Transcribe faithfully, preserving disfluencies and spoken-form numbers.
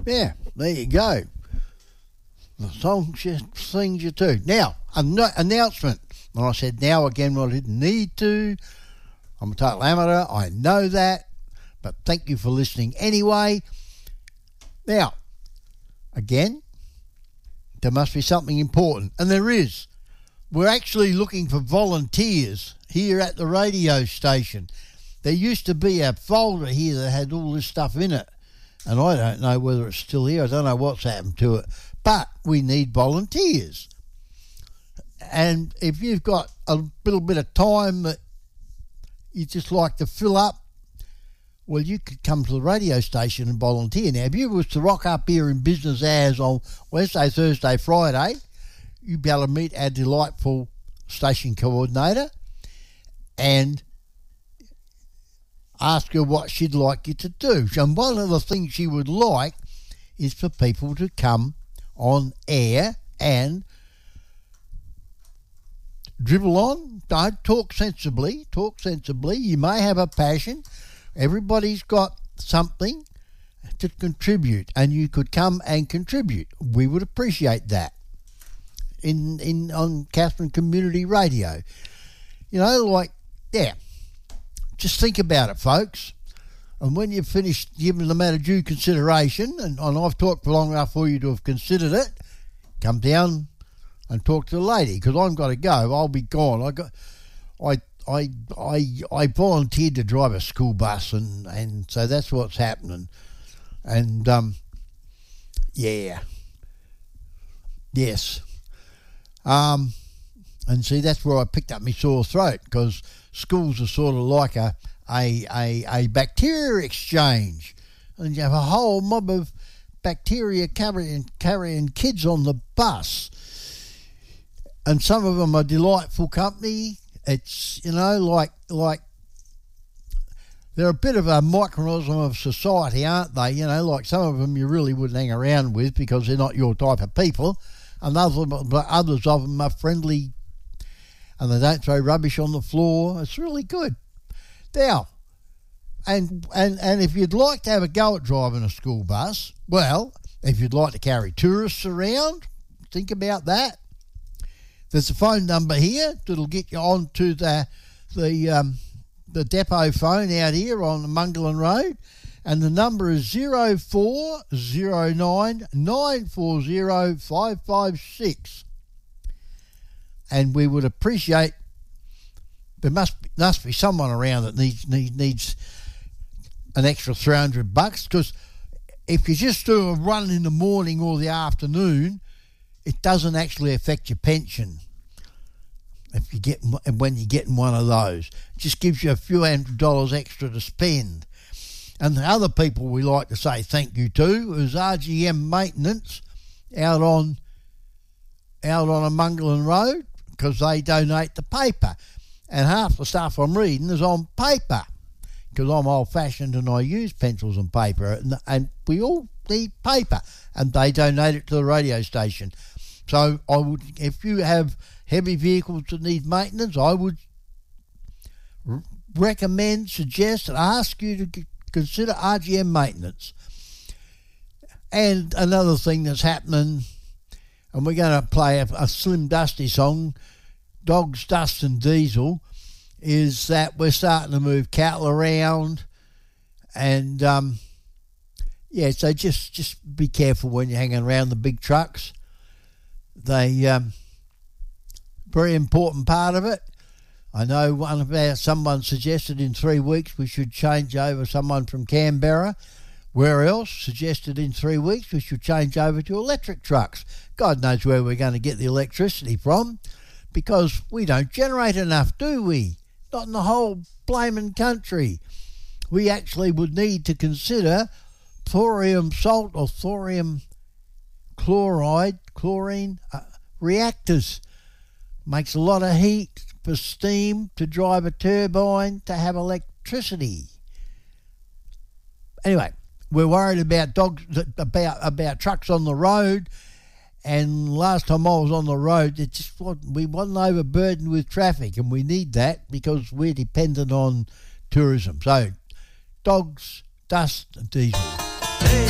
Yeah, there you go. The song she sings you too. Now, an- announcement. And I said now again, well, I didn't need to. I'm a total amateur. I know that. But thank you for listening anyway. Now, again, there must be something important. And there is. We're actually looking for volunteers here at the radio station. There used to be a folder here that had all this stuff in it. And I don't know whether it's still here. I don't know what's happened to it. But we need volunteers. And if you've got a little bit of time that you just like to fill up, well, you could come to the radio station and volunteer. Now, if you was to rock up here in business hours on Wednesday, Thursday, Friday, you'd be able to meet our delightful station coordinator and ask her what she'd like you to do. And one of the things she would like is for people to come on air and dribble on. Don't talk sensibly. Talk sensibly. You may have a passion. Everybody's got something to contribute, and you could come and contribute. We would appreciate that in in on Katherine Community Radio. You know, like, yeah, just think about it, folks. And when you've finished giving the matter due consideration, and, and I've talked for long enough for you to have considered it, come down and talk to the lady, because I've got to go. I'll be gone. I got, I, I, I, I volunteered to drive a school bus, and, and so that's what's happening. And um, yeah, yes, um, and see, that's where I picked up my sore throat, because schools are sort of like a a a, a bacteria exchange, and you have a whole mob of bacteria carrying carrying kids on the bus. And some of them are delightful company. It's, you know, like like they're a bit of a microcosm of society, aren't they? You know, like some of them you really wouldn't hang around with because they're not your type of people. And others, but others of them are friendly and they don't throw rubbish on the floor. It's really good. Now, and, and, and if you'd like to have a go at driving a school bus, well, if you'd like to carry tourists around, think about that. There's a phone number here that'll get you on to the the um, the depot phone out here on Mungalan Road, and the number is zero four zero nine nine four zero five five six. And we would appreciate, there must be, must be someone around that needs needs, needs an extra three hundred bucks, because if you just do a run in the morning or the afternoon, it doesn't actually affect your pension. If you get when you're getting one of those, it just gives you a few hundred dollars extra to spend. And the other people we like to say thank you to is R G M Maintenance out on out on a Mungalan Road, because they donate the paper, and half the stuff I'm reading is on paper, because I'm old-fashioned and I use pencils and paper, and, and we all need paper, and they donate it to the radio station. So I would, if you have heavy vehicles that need maintenance, I would r- recommend, suggest, and ask you to c- consider R G M Maintenance. And another thing that's happening, and we're going to play a, a Slim Dusty song, Dogs, Dust and Diesel, is that we're starting to move cattle around, and um, yeah, so just just be careful when you're hanging around the big trucks. They um, very important part of it. I know one of our, someone suggested in three weeks we should change over, someone from Canberra. Where else suggested in three weeks we should change over to electric trucks. God knows where we're going to get the electricity from, because we don't generate enough, do we? Not in the whole blaming country. We actually would need to consider thorium salt or thorium chloride, chlorine uh, reactors. Makes a lot of heat for steam to drive a turbine to have electricity. Anyway, we're worried about dogs, about about trucks on the road. And last time I was on the road, it just we wasn't overburdened with traffic, and we need that because we're dependent on tourism. So, dogs, dust, and diesel. Hey,